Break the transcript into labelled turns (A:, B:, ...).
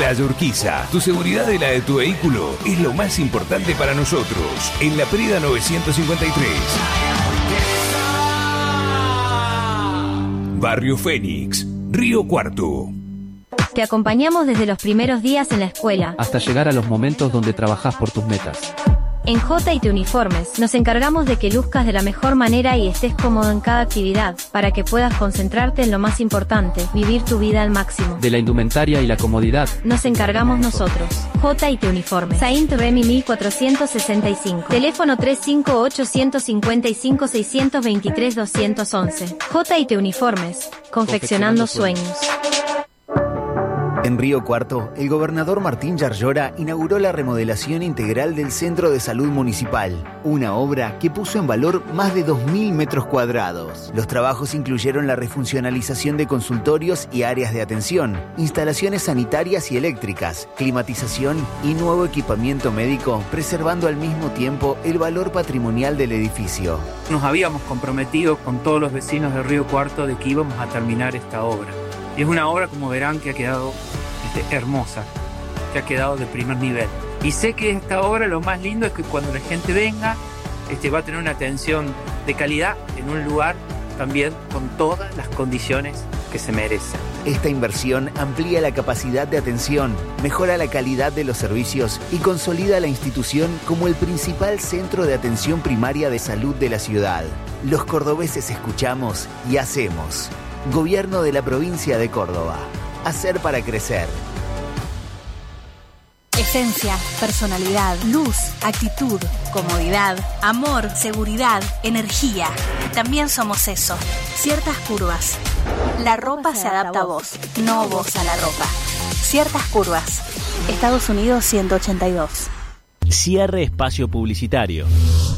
A: Playa Urquiza. Tu seguridad y la de tu vehículo es lo más importante para nosotros. En La Prida 953. Barrio Fénix, Río Cuarto.
B: Te acompañamos desde los primeros días en la escuela
C: hasta llegar a los momentos donde trabajás por tus metas.
B: En J&T Uniformes nos encargamos de que luzcas de la mejor manera y estés cómodo en cada actividad, para que puedas concentrarte en lo más importante, vivir tu vida al máximo.
C: De la indumentaria y la comodidad
B: nos encargamos nosotros. J&T Uniformes. Saint Remy 1465. Teléfono 358-155-623-211. J&T Uniformes. Confeccionando sueños.
D: En Río Cuarto, el gobernador Martín Yarlora inauguró la remodelación integral del Centro de Salud Municipal, una obra que puso en valor más de 2.000 metros cuadrados. Los trabajos incluyeron la refuncionalización de consultorios y áreas de atención, instalaciones sanitarias y eléctricas, climatización y nuevo equipamiento médico, preservando al mismo tiempo el valor patrimonial del edificio.
E: Nos habíamos comprometido con todos los vecinos de Río Cuarto de que íbamos a terminar esta obra. Y es una obra, como verán, que ha quedado hermosa, que ha quedado de primer nivel. Y sé que esta obra lo más lindo es que cuando la gente venga, va a tener una atención de calidad en un lugar también con todas las condiciones que se merecen.
D: Esta inversión amplía la capacidad de atención, mejora la calidad de los servicios y consolida la institución como el principal centro de atención primaria de salud de la ciudad. Los cordobeses escuchamos y hacemos. Gobierno de la provincia de Córdoba. Hacer para crecer.
F: Esencia, personalidad, luz, actitud, comodidad, amor, seguridad, energía. También somos eso. Ciertas curvas. La ropa se adapta a vos, no vos a la ropa. Ciertas curvas. Estados Unidos 182.
G: Cierre espacio publicitario.